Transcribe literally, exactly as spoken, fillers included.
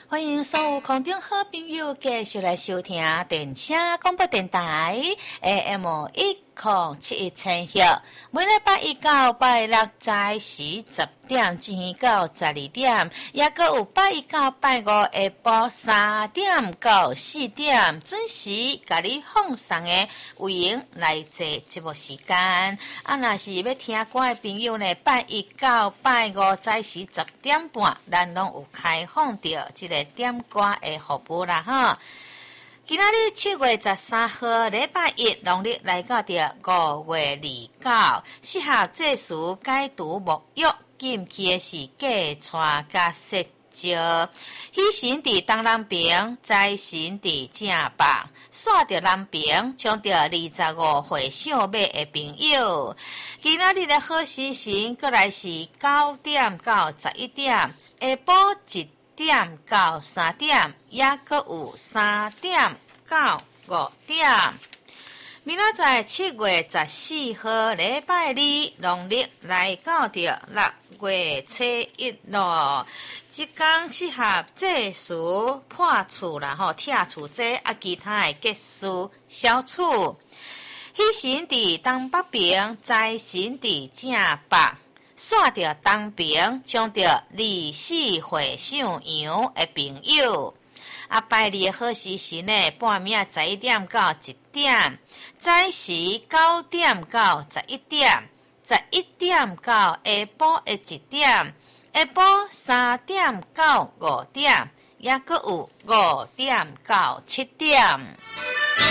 欢迎所有空中好朋友继续来收听电声广播电台 A M 一零七一千赫，每礼拜一到拜六早时十点至到十二点，也阁有拜一到拜五下晡三点到四点，准时甲你放送的有闲来坐节目时间。啊，若是要听歌的朋友呢，拜一到拜五早时十点半，咱拢有开放着这个点歌的服务啦哈。今仔日七月十三号礼拜一，农历来到着五月二九，适合这时解除沐浴禁忌的是嫁娶甲食招。喜神伫东南边，财神伫正北，煞着南边，冲着二十五岁上尾的朋友。今仔日的好时辰，过来是九点到十一点，下晡一点到三点，也阁有三点到五点。明仔载七月十四号礼拜二，农历来到着六月初一咯。即天适合祭祀破厝啦吼，拆厝这啊，其他的结束消除。喜神伫东北边，财神伫正北。煞着东边，冲着二四岁上阳的朋友。啊，拜日好时辰呢，半暝十一点到一点，早时九点到十一点，十一点到下晡的一点，下晡三点到五点，也阁有五点到七点。